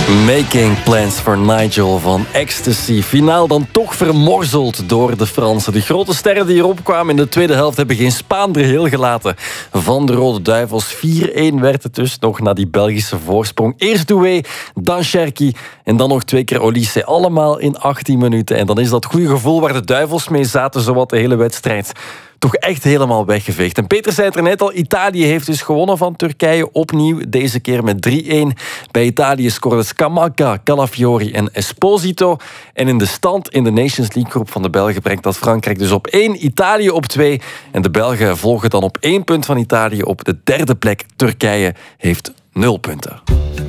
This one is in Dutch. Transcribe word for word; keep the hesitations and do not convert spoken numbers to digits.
Making Plans for Nigel van Ecstasy. Finaal dan toch vermorzeld door de Fransen. De grote sterren die erop kwamen in de tweede helft hebben geen spaan er heel gelaten. Van de Rode Duivels vier-een werd het dus nog na die Belgische voorsprong. Eerst Doué, dan Cherki en dan nog twee keer Olise. Allemaal in achttien minuten. En dan is dat goede gevoel waar de Duivels mee zaten zowat de hele wedstrijd toch echt helemaal weggeveegd. En Peter zei het er net al, Italië heeft dus gewonnen van Turkije. Opnieuw, deze keer met drie-een. Bij Italië scoorden Scamacca, Calafiori en Esposito. En in de stand in de Nations League groep van de Belgen brengt dat Frankrijk dus op één, Italië op twee. En de Belgen volgen dan op één punt van Italië op de derde plek. Turkije heeft nul punten.